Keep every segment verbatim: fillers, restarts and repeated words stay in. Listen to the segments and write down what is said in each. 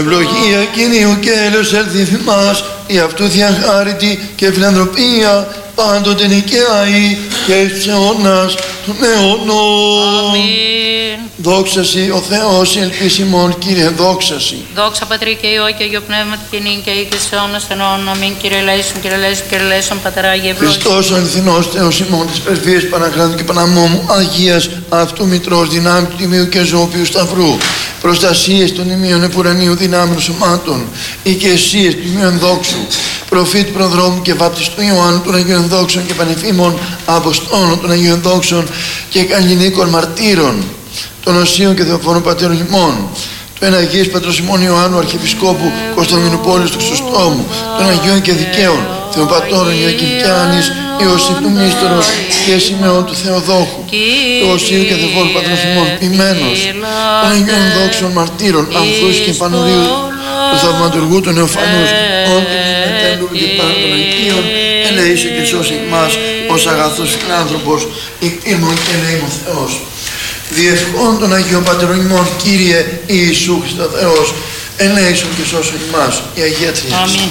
Ευλογία Κυρίου και έλεος έλθει θυμάς, η αυτού διαχάρητη και φιλανθρωπία πάντοτε νικαίοι και εις τους αιώνας των αιώνων. Αμήν. Δόξα Συ ο Θεός, ελπίσιμον Κύριε, δόξα Συ. Δόξα Πατρί και Υιό και Αγίο Πνεύματι και νυν και ήκες σε αιώνας των αιώνων. Αμήν. Κύριε ελέησον, Κύριε ελέησον, Κύριε ελέησον, Πατερά Αγίε ευλόγησον. Χριστός ο αληθινός Θεός ημών της Περφίας Παναχράντου και Παναμόμου Αγίας αυτού Μητρός δυνάμει του Τιμίου και Ζωοποιού Σταυρού. Προστασίες των ημείων επουρανίου δυνάμεων σωμάτων, οικεσίες του ημείων δόξου, προφήτου προδρόμου και βαπτιστού Ιωάννου των Αγίων Δόξων και πανεφήμων Αποστόλων των Αγίων Δόξων και καλλινίκων μαρτύρων, των Οσίων και Θεοφόρων Πατέρων ημών, του εν Αγίας Πατρός ημών Ιωάννου Αρχιεπισκόπου Κωνσταντινούπολης του Χρυσοστόμου, των Αγίων και Δικαίων Θεοπατώρων Ιωακήμ και Άνης, Ιωσήφ του Μύστορος και Σιμεών του Θεοδόχου, του Οσίου και Θεοφόρου Πατρός ημών ποιμένος, των Αγίων Δόξων μαρτύρων Ανθούς και Πανουρίου, του Θαυματουργού των Νεοφανούς, ό,τι μετέλου και πάνω των Αγίων, ελεήσε και σώσε εμάς ως αγαθός φιλάνθρωπος, εκτίμων και ελεήμων Θεός. Διευχών των Αγίων Πατερών ημών, Κύριε Ιησού Χριστό Θεός, ελέησον και σώσον εμάς, η Αγία Τριάδη.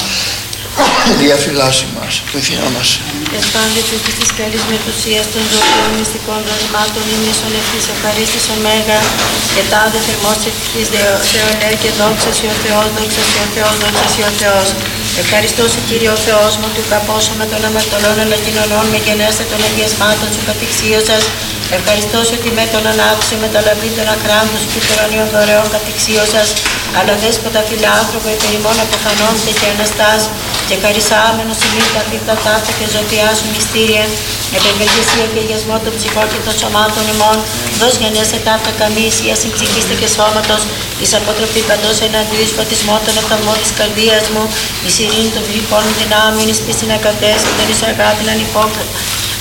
Διαφυλάσσει μας, βοηθειά μας. Εσπάνδεται και της καλής μετουσίας των ζωοποιών μυστικών δοσμάτων ήμνησον ευθύς ευχαρίστησον μέγα και τάδε θερμός ευτυχής Θεολέ και δόξα Συ ο Θεός, δόξα Συ ο Θεός, δόξα Συ ο Θεός. Ευχαριστώ Σε Κύριε ο Θεός μου του καπόσο με των αμαρτωλών αλλά κοινωνών με γενέστε των αγιασμάτων Σου κατηξίωσας. Ευχαριστώ Σε ότι με τον ανάξιο με τα λαβή των ακράντους και των αιώνιων δωρεών κατηξίωσας, αλλά δέσποτα φιλάνθρωπο υπερημών αποθανόμαστε και αναστάς και χαρισάμενος ημί τα πίπτα ταύτα και ζωτιά Σου μυστήρια, επευεργεσία και αγιασμό των ψυχών και των σωμάτων ημών, δώσ' γενέσε ταύτα καμή ισία συμψυχήστε και σώματος, εις αποτροπή παντός εναντίου εις φωτισμό των οφθαλμών της καρδίας μου, εις ειρήνη των γλυκών δυνάμεων, εις πίστην ακατές και τον εις αγάπην ανυπόκριτα.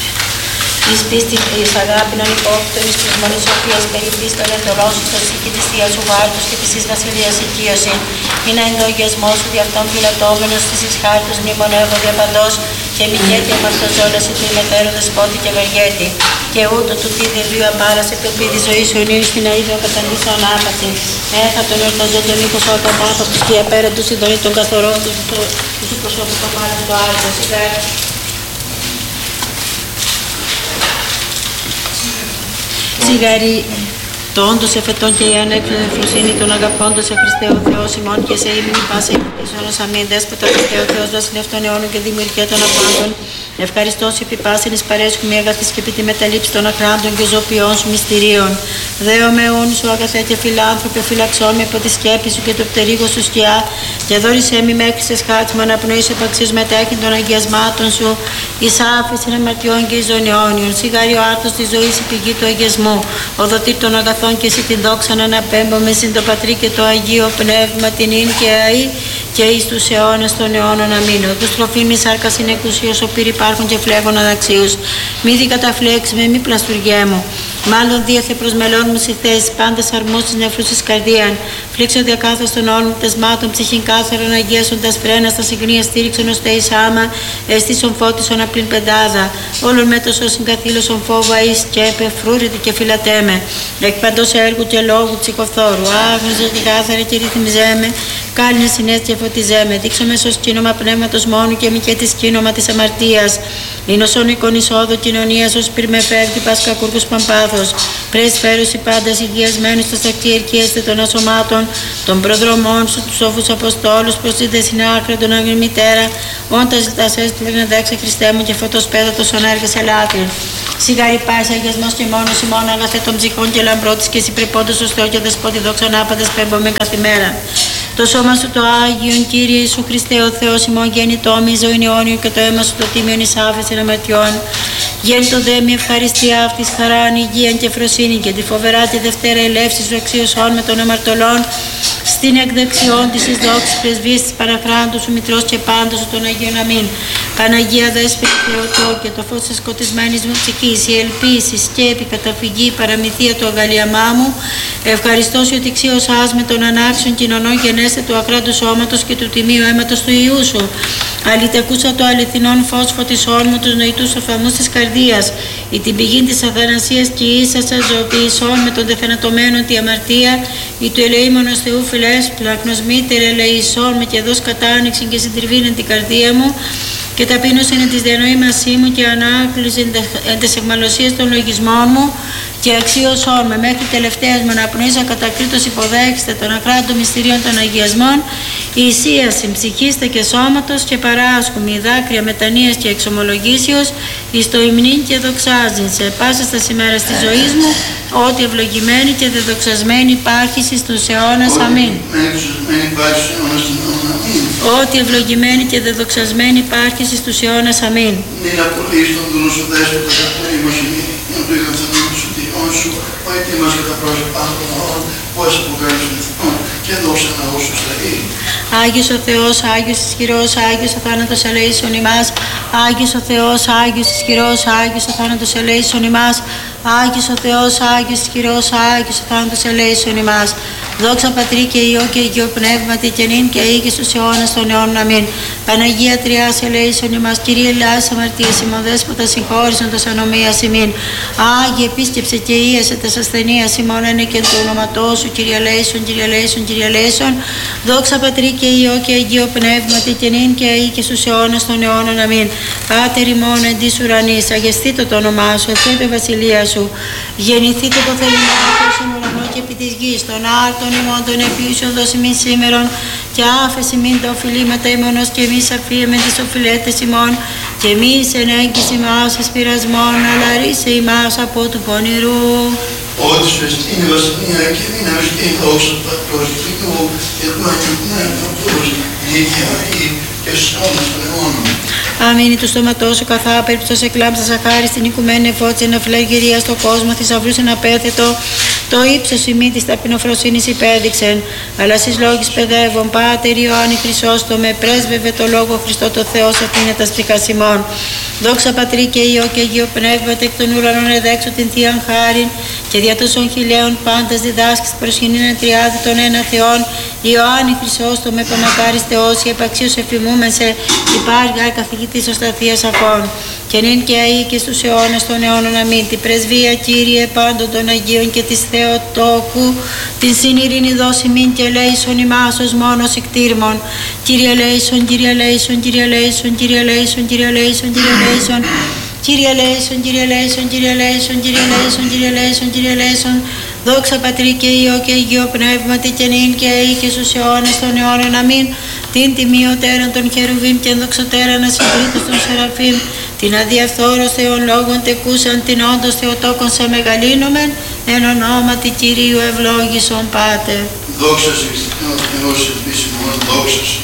Εις πίστη εις αγάπην ανυπόκριτον, εις της μόνης οποίας περιπείς των εντολών Σου στο σύκη της Θείας Σου βάρτους και της εις βασιλείας οικείωση. Είναι εντογιασμός Σου δι' αυτόν πυλατώμενος της εις χάρτους μνημονεύω διαπαντός και μηκέτη αμαρτωζόλας του ημετέρου δεσπότη και βεργέτη. Και ούτω του τι δεδίου απάρασε το πίδι ζωή Σου ενίου στην αίδιο καταντήσω ανάπατη. Έχα τον εορταζό τον οίκο Σου όταν άπαυτος και απέραν του συντονί των καθορών του του προσώπου το πάλι το άρτος. Σιγαρή το όντως εφετών και η ανέκρινη φροσύνη των αγαπώντων σε Χριστέ ο Θεός ημών και σε ήμνη πάση ίσονος αμήν δέσποτα Χριστέ ο Θεός βασιλεύ των αιώνων και δημιουργία των απάντων. Ευχαριστώ Σου επί πάσιν εις παρέσχου μη αγαθής και επί τη μεταλήψη των ακράντων και ζωοποιών Σου μυστηρίων. Δέο με ούν Σου αγαθέ και φιλάνθρωπε φυλαξών με από τη σκέπη Σου και το πτερίγο Σου σκιά και δόρισέ μη μέχρι σε σχάτσι μου αναπνοής επαξίως μετέχει των αγιασμάτων Σου εις άφησιν αμαρτιών και εις των αιώνιων. Σιγάρι ο άρτος της ζωής η πηγή του αγιασμού, οδοτήρ των αγαθών και εσύ την δόξα να αναπέμπομαι συν το Πατρί και το Αγίο Πνεύμα την ίν και αή και εις τους αιώνας των αιώνων αμήν. Οδούς τροφή μη σάρκας είναι εκουσίως, ο πύρ υπάρχουν και φλέγων αδαξίους. Μη δι καταφλέξει με, μη πλαστουργέ μου. Μάλλον δίαθε προς μελών μου σι θέσεις, πάντες αρμούς της νεφρούς της καρδίαν. Φλήξω διακάθος των όλων τεσμάτων, ψυχήν κάθαρον αγίασοντας φρένα στα συγκνία στήριξον ως θέης άμα, αισθήσον φώτισον απλήν πεντάδα. Όλων μέτος ως συγκαθήλωσον φόβο αείς και επεφρούρητη και φυλατέμε. Εκ παντός έργου και λόγου τσικοφθόρου. Άγνωστος και κάθαρε και ρυθμιζέμε. Κάλυνε συνέστη και φωτιζέμε. Δείξω μέσω σκήνομα πνεύματος μόνου και μη και τη σκήνομα της αμαρτίας. Ήνωσον εικον εισόδου κοινωνίας ως πυρ με φεύγει πας κακούργος παμπάθος. Πρες φέρουσι πάντας υγιασμένους στα στακτή ερκίεστε των ασωμάτων των προδρομών Σου τους σόφους Αποστόλους προσίδε στην άκρα των Αγίων Μητέρα. Όντας ζητάς έστειλε δέξα Χριστέ μου και φωτός πέδατος ον έργας ελάτριν. Σιγάρι πάση αγιασμός και μόνος ημών αγαθέ των ψυχών και λαμπρότης και εσύ πρεπόντος ως Θεό και δεσπότη δόξα νάπαντες πέμπομε καθημέρα. Το σώμα Σου το Άγιον Κύριε Ιησού Χριστέ ο Θεός ημών γέννητό μη ζωήν αιώνιο και το αίμα Σου το τίμιον εις άφεσιν αμαρτιών. Γέννητο δε μη ευχαριστία αυτής χαράν, υγείαν και φροσύνη και τη φοβερά τη Δευτέρα ελεύση Σου αξίωσόν με των αμαρτωλών στην εκδεξιόν της εις δόξης πρεσβείας της Παναχράντου Σου Μητρός και πάντως Σου των Αγίων αμήν. Παναγία Δέσποτη Θεοτό και το φως της σκοτισμένης μου ψυχής, η ελπίση, η σκέπη, καταφυγή, η παραμυθία του αγαλιαμά μου, ευχαριστώ Σου ότι αξίωσάς με των ανάξιων κοινωνών γενέστε του ακράτου σώματος και του τιμίου αίματος του Ιού Σου. Αλητεκούσα το αληθινόν φως φωτισών μου τους νοητούς οφθαλμούς της καρδίας, ή την πηγή της αθανασίας και ίσασα ζωοποιησών με τον τεθανατωμένο τη αμαρτία, ή του ελεήμονος Θεού φιλές πλακνοσμήτερ ελεησών με και δός κατάνοιξην και συντριβήνεν την καρδία μου, και ταπείνωσεν εν της διανοήμασή μου και ανάκλουσεν εν τες εγμαλωσίες των λογισμών μου, και αξίωσόν με μέχρι τελευταίας με αναπνοής ακατακρίτως υποδέχεστε των ακράτων μυστηρίων των αγιασμών, ισίασιν ψυχίστε και σώματος και παράσχουμι δάκρυα μετανοίας και εξομολογήσεως, εις το υμνήν και δοξάζειν σε πάσα στα ημέρας της ζωής μου, ότι ευλογημένη και δεδοξασμένη υπάρχεις στους αιώνας. Αμήν. Ότι ευλογημένη και δεδοξασμένη υπάρχεις στους αιώνας. Αμήν. Μην απολύεις τον δούλο σου δέσποτα κατά ημωσιμή, να το είχαν θανάτου σου τριών σου, ο ετοίμας για τα πρόσωπα των αιώνων, πώς αποκάλυψε εθνών και δώσε να όσου σταεί. Άγιος ο Θεός, Άγιος ισχυρός, Άγιος ο θάνατος ελέησον ημάς. Άγιος ο Θεός, Άγιος ισχυρός, Άγιος ο θάνατος ελέησον ημάς. Άγιος ο Θεός, Άγιος ισχυρός, Άγιος ο θάνατος ελέησον ημάς. Δόξα Πατρί και Υιό και Υιό Πνεύματι και νυν και αεί και στους αιώνας των αιώνων. Αμήν. Παναγία Τριάς ελέησον ημάς. Κύριε ελεάς αμαρτίας ημών, Δέσποτα συγχώρησον τας ανομίας ημίν. Άγιε επίσκεψε και ίασε τας ασθενείας ημών ένεκεν του ονοματός σου. Κύριε ελέησον, Κύριε ελέησον, Κύριε ελέησον. Δόξα Πατρί και Υιό και Υιό Πνεύματι και νυν και αεί και στους αιώνας των αιώνων. Αμήν. Πάτερ ημών εν της ουρανής, αγεστήτω το όνομά σου, ελθέτω η βασιλεία σου. Γεννηθείτε το θέλημά σου στον ουρανό και επί της γης, των άρτων ημών των επίουσιων δώσει μην σήμερον, και άφεση μην τα οφειλήματα ημώνος και εμείς αφίεμεν τις οφειλέτες ημών, και εμείς εν έγκυση μας εις πειρασμών, αλλά ρίσε ημάς από του πονηρού. Ότι σου εστίνει η βασιλεία και δύναμης και η δόξα του Πατρός και του Υιού και του Αγίου Πνεύματος, νίκαια ή και στους αιώνας των αιώνων. Αμήν. Του στόματός σου καθά περίπτωση εκλάμψα σαχάρι στην οικουμένη εφώτιση να φυλαγγυρία στον κόσμο, θησαυρούς εν απέθετο. Το ύψος ημί της ταπεινοφροσύνης υπέδειξεν, αλλά στις λόγεις παιδεύων, Πάτερ Ιωάννη Χρυσόστομε, πρέσβευε το λόγο Χριστό το Θεός αφήνε τα σπικασιμών. Δόξα Πατρί και Υιό και Υιό Πνεύματι εκ των ουρανών εδέξω την Θείαν χάριν, και δια τόσων χιλίων πάντας διδάσκεις προσκυνήν εν τριάδι των ένα Θεών. Ιωάννη Χρυσόστομε, παμακάρις Θεός, η επαξίως εφημούμεν σε υπάρχει καθηγητής οσταθίας αφών. Και νυν και αεί και στους αιώνας των αιώνων. Αμήν. Την πρεσβεία Κύριε πάντων των Αγίων και της Θεοτόκου, την συνειρήνη δώσει μην και ελέησον ημάς ως μόνος εκτήρμων. Κύριε ελέησον, Κύριε ελέησον, Κύριε ελέησον, Κύριε ελέησον, Κύριε ελέησον, Κύριε ελέησον. Κύριε ελέησον, Κύριε ελέησον, Κύριε ελέησον, Κύριε ελέησον, Κύριε ελέησον, Κύριε ελέησον. Δόξα Πατρί και Υιό και Υιό Πνεύματι και νυν και αεί και στους αιώνας των αιώνων. Αμήν. Την τιμιωτέραν των χερουβίμ και ενδοξωτέραν ασυγκρίτως των σεραφείμ, την αδιαφθόρος Θεών λόγων τεκούσαν, την όντως Θεοτόκον σε μεγαλύνομεν, εν ονόματι Κυρίου ευλόγησον Πάτερ. Δόξα σε Χριστιανό Θεός επίσημον, δόξα σε.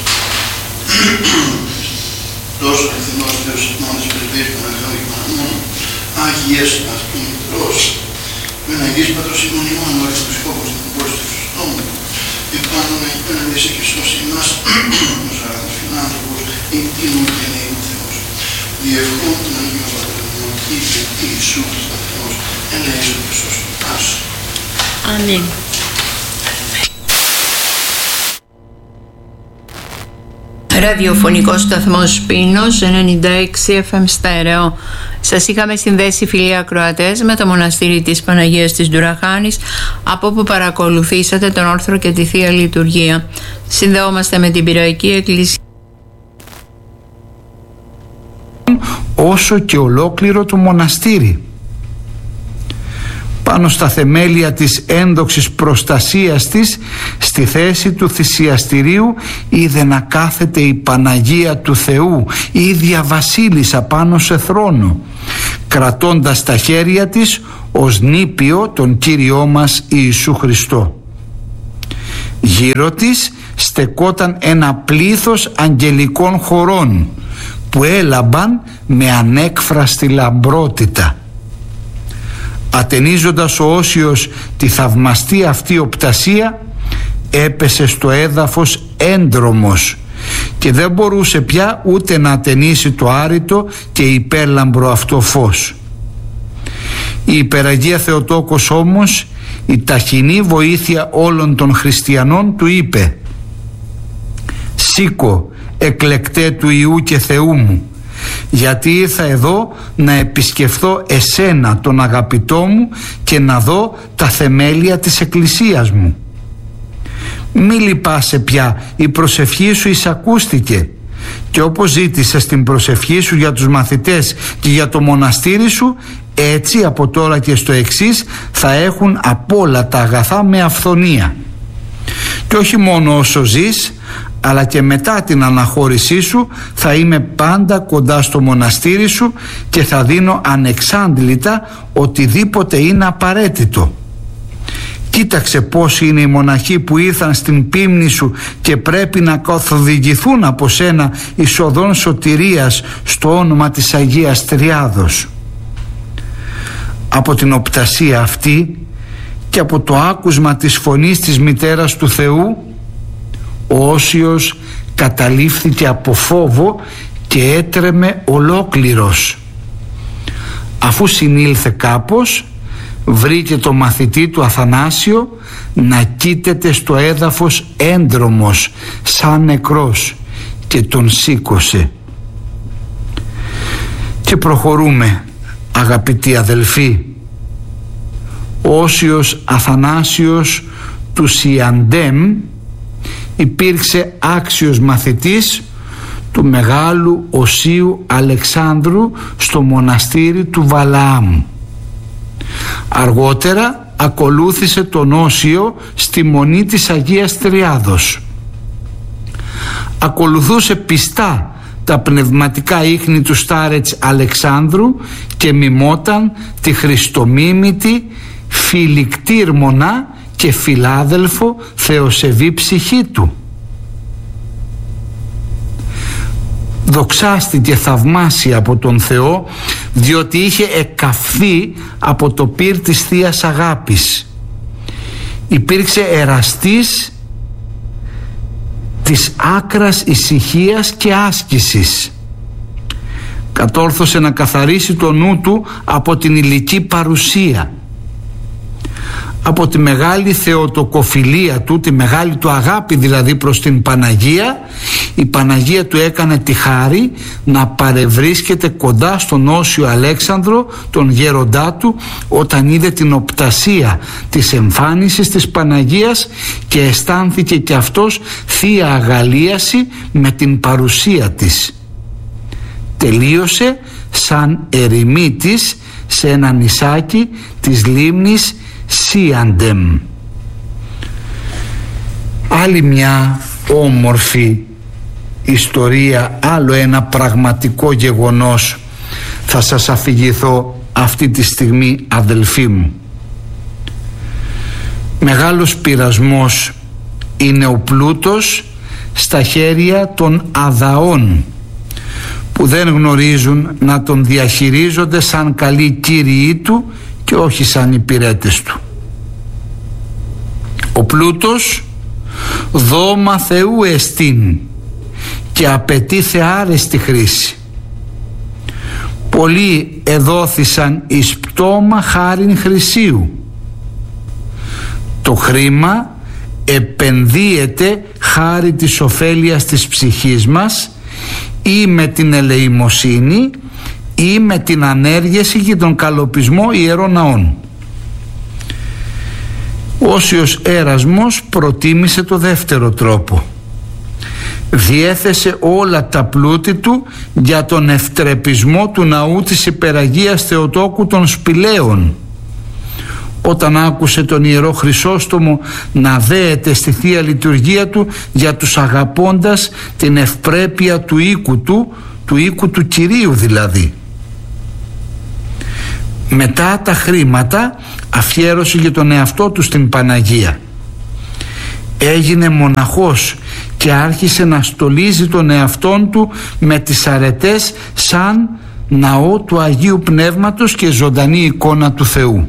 Δόξα αληθινός Θεός εκμόνης πρεσβείας Παναγιώτη και Παναμόνου, Άγιες αυτού Μητρός, μεν Αγίς Πατρός ημών ημών, ο Αρχιεπισκόπος την κόρη του Χριστόμου, και πάνω να υπέναντησε και σώσει εμάς, ως αγαθός φιλάνθρωπος, κτήνων και νέων Θεός. Διευχών των Αγίων Πατρών, Κύριε Ιησού Χριστό Θεός, ελέησον και σώσον μας. Αμήν. Ραδιοφωνικός σταθμός Πίνος ενενήντα έξι εφ εμ στέρεο. Σας είχαμε συνδέσει, φίλοι ακροατές, με το μοναστήρι της Παναγίας της Ντουραχάνης, από όπου παρακολουθήσατε τον όρθρο και τη Θεία Λειτουργία. Συνδεόμαστε με την Πειραική Εκκλησία, όσο και ολόκληρο το μοναστήρι. Πάνω στα θεμέλια της ένδοξης προστασίας της, στη θέση του θυσιαστηρίου, είδε να κάθεται η Παναγία του Θεού, η ίδια βασίλισσα πάνω σε θρόνο, κρατώντας στα χέρια της ως νήπιο τον Κύριό μας Ιησού Χριστό. Γύρω της στεκόταν ένα πλήθος αγγελικών χωρών που έλαμπαν με ανέκφραστη λαμπρότητα. Ατενίζοντας ο Όσιος τη θαυμαστή αυτή οπτασία, έπεσε στο έδαφος έντρομος και δεν μπορούσε πια ούτε να ατενίσει το άρρητο και υπέρλαμπρο αυτό φως. Η Υπεραγία Θεοτόκος όμως, η ταχυνή βοήθεια όλων των χριστιανών, του είπε: «Σήκω, εκλεκτέ του Ιού και Θεού μου, γιατί ήρθα εδώ να επισκεφθώ εσένα τον αγαπητό μου και να δω τα θεμέλια της εκκλησίας μου. Μη λυπάσαι πια, η προσευχή σου εισακούστηκε, και όπως ζήτησες την προσευχή σου για τους μαθητές και για το μοναστήρι σου, έτσι από τώρα και στο εξής θα έχουν απ' όλα τα αγαθά με αυθονία. Και όχι μόνο όσο ζεις, αλλά και μετά την αναχώρησή σου θα είμαι πάντα κοντά στο μοναστήρι σου και θα δίνω ανεξάντλητα οτιδήποτε είναι απαραίτητο. Κοίταξε πώς είναι οι μοναχοί που ήρθαν στην πίμνη σου και πρέπει να καθοδηγηθούν από σένα εις οδόν σωτηρίας στο όνομα της Αγίας Τριάδος. Από την οπτασία αυτή και από το άκουσμα της φωνής της μητέρας του Θεού, ο Όσιος καταλήφθηκε από φόβο και έτρεμε ολόκληρος. Αφού συνήλθε κάπως, βρήκε το μαθητή του Αθανάσιο να κοίταται στο έδαφος έντρομος σαν νεκρός και τον σήκωσε. Και προχωρούμε, αγαπητοί αδελφοί. Ο Όσιος Αθανάσιος του Σιαντέμ υπήρξε άξιος μαθητής του Μεγάλου Οσίου Αλεξάνδρου στο μοναστήρι του Βαλαάμ. Αργότερα ακολούθησε τον Όσιο στη Μονή της Αγίας Τριάδος. Ακολουθούσε πιστά τα πνευματικά ίχνη του Στάρετς Αλεξάνδρου και μιμόταν τη χριστομίμητη φιλικτήρμονα και φιλάδελφο θεοσεβή ψυχή του. Δοξάστηκε θαυμάσια από τον Θεό, διότι είχε εκαφθεί από το πυρ της Θείας Αγάπης. Υπήρξε εραστής της άκρας ησυχίας και άσκησης. Κατόρθωσε να καθαρίσει το νου του από την υλική παρουσία, από τη μεγάλη θεοτοκοφιλία του, τη μεγάλη του αγάπη δηλαδή προς την Παναγία. Η Παναγία του έκανε τη χάρη να παρευρίσκεται κοντά στον Όσιο Αλέξανδρο, τον γέροντά του, όταν είδε την οπτασία της εμφάνισης της Παναγίας και αισθάνθηκε και αυτός θεία αγαλίαση με την παρουσία της. Τελείωσε σαν ερημίτης σε ένα νησάκι της λίμνης Σιαντέμ. Άλλη μια όμορφη ιστορία, άλλο ένα πραγματικό γεγονός θα σας αφηγηθώ αυτή τη στιγμή, αδελφοί μου. Μεγάλος πειρασμός είναι ο πλούτος στα χέρια των αδαών, που δεν γνωρίζουν να τον διαχειρίζονται σαν καλοί κύριοι του και όχι σαν υπηρέτες του. Ο πλούτος δώμα Θεού εστίν και απαιτεί θεάρεστη χρήση. Πολλοί εδόθησαν εις πτώμα χάριν χρυσίου. Το χρήμα επενδύεται χάρη της ωφέλειας της ψυχής μας, ή με την ελεημοσύνη ή με την ανέργεση και τον καλοπισμό ιερών ναών. Ο Όσιος Έρασμος προτίμησε το δεύτερο τρόπο. Διέθεσε όλα τα πλούτη του για τον ευτρεπισμό του ναού της Υπεραγίας Θεοτόκου των Σπηλαίων. Όταν άκουσε τον Ιερό Χρυσόστομο να δέεται στη Θεία Λειτουργία του για τους αγαπώντας την ευπρέπεια του οίκου του, του οίκου του Κυρίου δηλαδή. Μετά τα χρήματα αφιέρωσε για τον εαυτό του στην Παναγία. Έγινε μοναχός και άρχισε να στολίζει τον εαυτόν του με τις αρετές σαν ναό του Αγίου Πνεύματος και ζωντανή εικόνα του Θεού.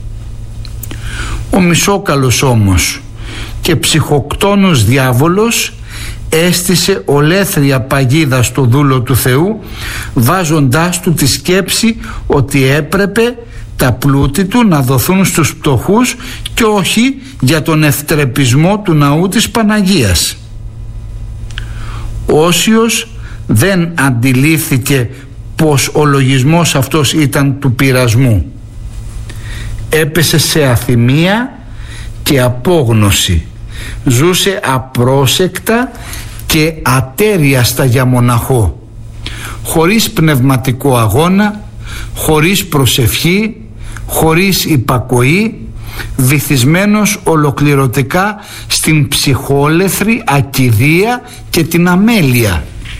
Ο Μισόκαλος όμως και ψυχοκτόνος διάβολος έστησε ολέθρια παγίδα στο δούλο του Θεού, βάζοντάς του τη σκέψη ότι έπρεπε τα πλούτη του να δοθούν στους πτωχούς και όχι για τον ευτρεπισμό του ναού της Παναγίας. Ο Όσιος δεν αντιλήφθηκε πως ο λογισμός αυτός ήταν του πειρασμού. Έπεσε σε αθυμία και απόγνωση. Ζούσε απρόσεκτα και ατέριαστα για μοναχό, χωρίς πνευματικό αγώνα, χωρίς προσευχή, χωρίς υπακοή, βυθισμένος ολοκληρωτικά στην ψυχόλεθρη ακηδεία και την αμέλεια.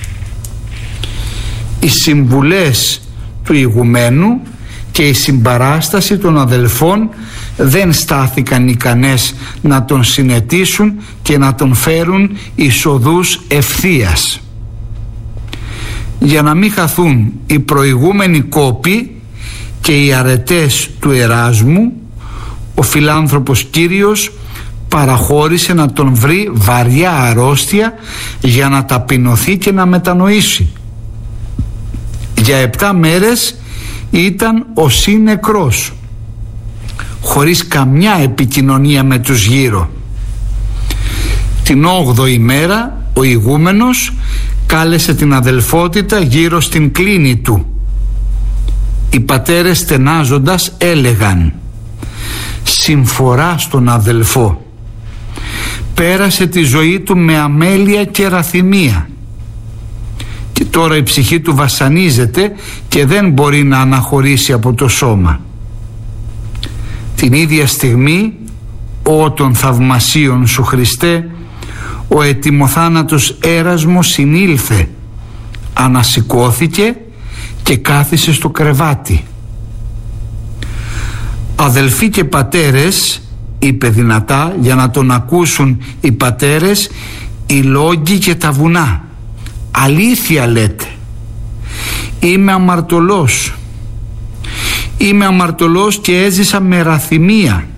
Οι συμβουλές του ηγουμένου και η συμπαράσταση των αδελφών δεν στάθηκαν ικανές να τον συνετίσουν και να τον φέρουν εις οδούς ευθείας. Για να μην χαθούν οι προηγούμενοι κόποι και οι αρετές του Εράσμου, ο φιλάνθρωπος Κύριος παραχώρησε να τον βρει βαριά αρρώστια για να ταπεινωθεί και να μετανοήσει. Για επτά μέρες ήταν ο σύννεκρος, χωρίς καμιά επικοινωνία με τους γύρω. Την όγδοη μέρα ο ηγούμενος κάλεσε την αδελφότητα γύρω στην κλίνη του. Οι πατέρες στενάζοντας έλεγαν: «Συμφορά στον αδελφό. Πέρασε τη ζωή του με αμέλεια και ραθυμία και τώρα η ψυχή του βασανίζεται και δεν μπορεί να αναχωρήσει από το σώμα». Την ίδια στιγμή, «Ω των θαυμασίων σου Χριστέ», ο ετοιμοθάνατος Έρασμος συνήλθε, ανασηκώθηκε και κάθισε στο κρεβάτι. «Αδελφοί και πατέρες», είπε δυνατά για να τον ακούσουν οι πατέρες, «οι λόγοι και τα βουνά, αλήθεια λέτε. Είμαι αμαρτωλός. Είμαι αμαρτωλός και έζησα με ραθυμία.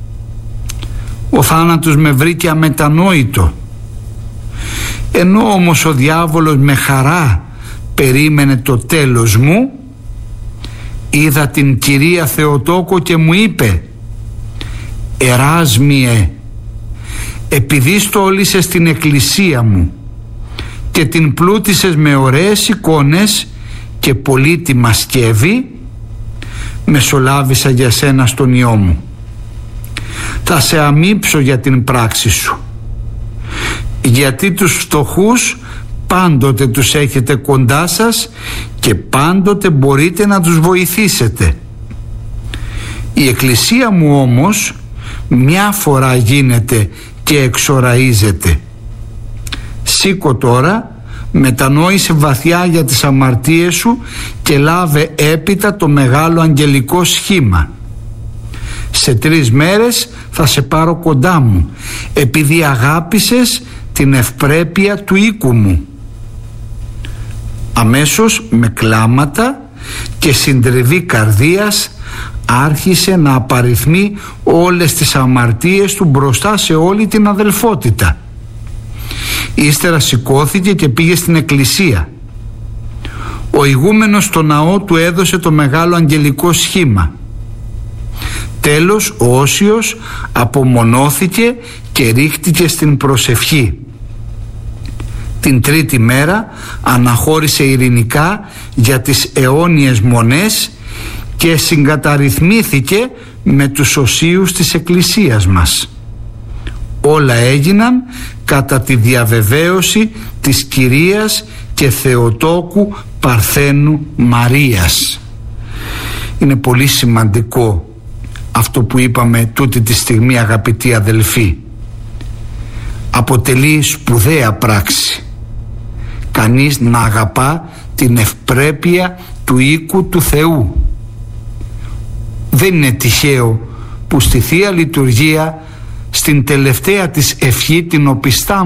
Ο θάνατος με βρήκε αμετανόητο. Ενώ όμως ο διάβολος με χαρά περίμενε το τέλος μου, είδα την Κυρία Θεοτόκο και μου είπε: «Εράσμιε, επειδή στόλισες στην εκκλησία μου και την πλούτισες με ωραίες εικόνες και πολύτιμα σκεύη, μεσολάβησα για σένα στον Υιό μου. Θα σε αμείψω για την πράξη σου, γιατί τους φτωχούς πάντοτε τους έχετε κοντά σας και πάντοτε μπορείτε να τους βοηθήσετε. Η εκκλησία μου όμως μια φορά γίνεται και εξοραίζεται. Σήκω τώρα, μετανόησε βαθιά για τις αμαρτίες σου και λάβε έπειτα το μεγάλο αγγελικό σχήμα. Σε τρεις μέρες θα σε πάρω κοντά μου, επειδή αγάπησες την ευπρέπεια του οίκου μου». Αμέσως με κλάματα και συντριβή καρδίας άρχισε να απαριθμεί όλες τις αμαρτίες του μπροστά σε όλη την αδελφότητα. Ύστερα σηκώθηκε και πήγε στην εκκλησία. Ο ηγούμενος στο ναό του έδωσε το μεγάλο αγγελικό σχήμα. Τέλος ο Όσιος απομονώθηκε και ρίχτηκε στην προσευχή. Την τρίτη μέρα αναχώρησε ειρηνικά για τις αιώνιες μονές και συγκαταρρυθμίθηκε με τους οσίους της εκκλησίας μας. Όλα έγιναν κατά τη διαβεβαίωση της Κυρίας και Θεοτόκου Παρθένου Μαρίας. Είναι πολύ σημαντικό αυτό που είπαμε τούτη τη στιγμή, αγαπητοί αδελφοί. Αποτελεί σπουδαία πράξη κανείς να αγαπά την ευπρέπεια του οίκου του Θεού. Δεν είναι τυχαίο που στη Θεία Λειτουργία, στην τελευταία της ευχή, την οπιστά